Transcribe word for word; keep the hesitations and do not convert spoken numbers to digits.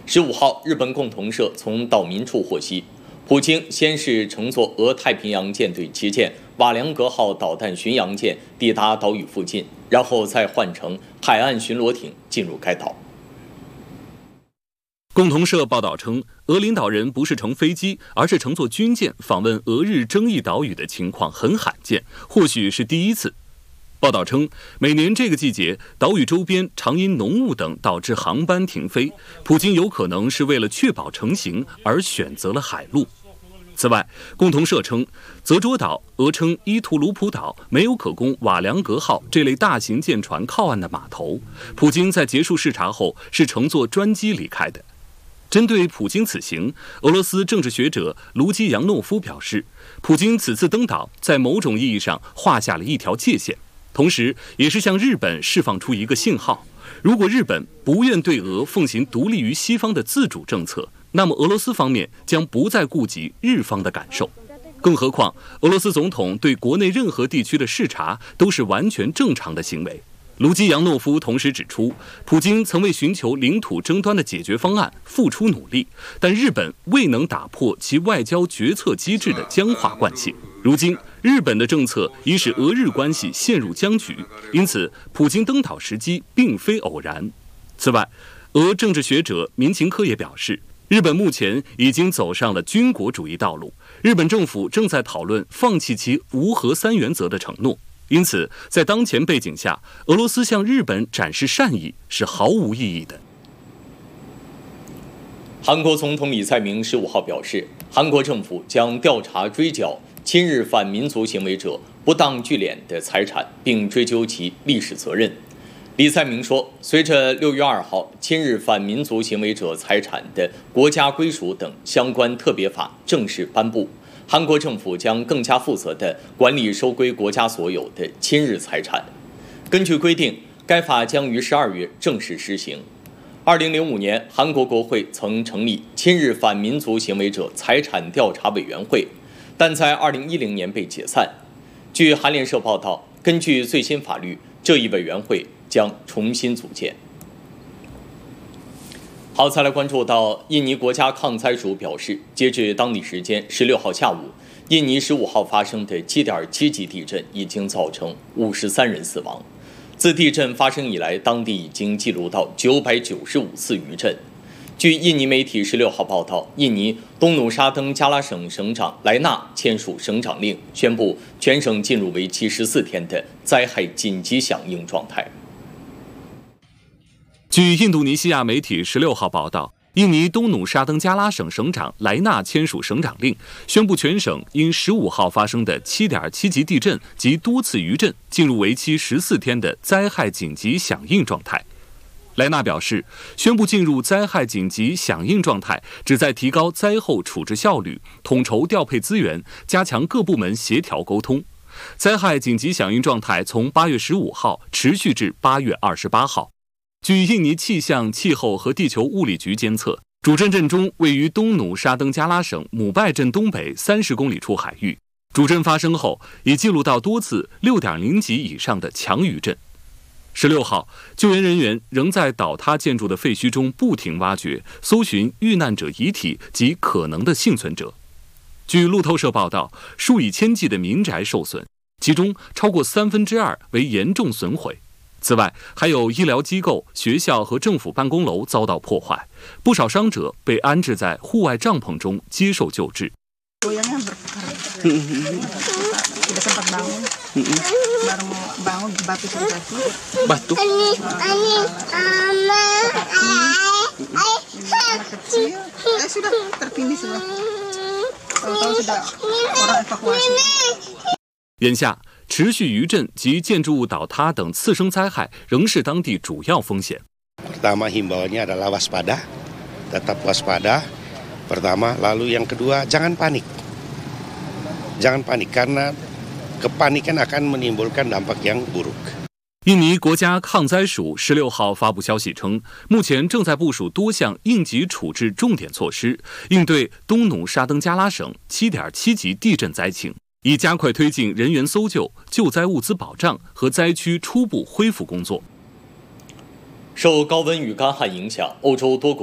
十五号，日本共同社从岛民处获悉，普京先是乘坐俄太平洋舰队旗舰瓦良格号导弹巡洋舰抵达岛屿附近，然后再换乘海岸巡逻艇进入该岛。 共同社报道称，俄领导人不是乘飞机，而是乘坐军舰访问俄日争议岛屿的情况很罕见，或许是第一次。报道称，每年这个季节，岛屿周边常因浓雾等导致航班停飞，普京有可能是为了确保成行而选择了海路。此外，共同社称，泽捉岛俄称伊图鲁普岛没有可供瓦良格号这类大型舰船靠岸的码头，普京在结束视察后是乘坐专机离开的。针对普京此行，俄罗斯政治学者卢基扬诺夫表示，普京此次登岛在某种意义上画下了一条界限，同时也是向日本释放出一个信号：如果日本不愿对俄奉行独立于西方的自主政策，那么俄罗斯方面将不再顾及日方的感受。更何况，俄罗斯总统对国内任何地区的视察都是完全正常的行为。卢基扬诺夫同时指出，普京曾为寻求领土争端的解决方案付出努力，但日本未能打破其外交决策机制的僵化惯性。如今，日本的政策已使俄日关系陷入僵局，因此普京登岛时机并非偶然。此外，俄政治学者民勤科也表示，日本目前已经走上了军国主义道路，日本政府正在讨论放弃其无核三原则的承诺。因此，在当前背景下，俄罗斯向日本展示善意是毫无意义的。 韩国总统李在明十五号表示，韩国政府将调查追缴亲日反民族行为者不当聚敛的财产，并追究其历史责任。李在明说，随着六月二号亲日反民族行为者财产的国家归属等相关特别法正式颁布，韩国政府将更加负责地管理收归国家所有的亲日财产。根据规定，该法将于十二月正式施行。二零零五年，韩国国会曾成立亲日反民族行为者财产调查委员会，但在二零一零年被解散。据韩联社报道，根据最新法律，这一委员会将重新组建。好，再来关注到印尼国家抗灾署表示，截至当地时间十六号下午，印尼十五号发生的七点七级地震已经造成五十三人死亡。自地震发生以来，当地已经记录到九百九十五次余震。据印尼媒体十六号报道，印尼东努沙登加拉省省长莱纳签署省长令，宣布全省进入为期十四天的灾害紧急响应状态。 据印度尼西亚媒体十六号报道，印尼东努沙登加拉省省长莱纳签署省长令，宣布全省因十五号发生的七点七级地震及多次余震，进入为期十四天的灾害紧急响应状态。莱纳表示，宣布进入灾害紧急响应状态，旨在提高灾后处置效率，统筹调配资源，加强各部门协调沟通。灾害紧急响应状态从八月十五号持续至八月二十八号。据印尼气象、气候和地球物理局监测，主震震中位于东努沙登加拉省姆拜镇东北三十公里处海域。主震发生后，已记录到多次六点零级以上的强余震。十六号，救援人员仍在倒塌建筑的废墟中不停挖掘，搜寻遇难者遗体及可能的幸存者。据路透社报道，数以千计的民宅受损，其中超过三分之二为严重损毁。此外，还有医疗机构、学校和政府办公楼遭到破坏，不少伤者被安置在户外帐篷中接受救治。眼下，持续余震及建筑物倒塌等次生灾害仍是当地主要风险。 Pertama himbauannya adalah waspada, tetap waspada. Pertama, lalu yang kedua jangan panik, jangan panik karena kepanikan akan menimbulkan dampak yang buruk。 印尼国家抗灾署十六号发布消息称，目前正在部署多项应急处置重点措施，应对东努沙登加拉省七点七级地震灾情，以加快推进人员搜救、救灾物资保障和灾区初步恢复工作。 受高温与干旱影响，欧洲多国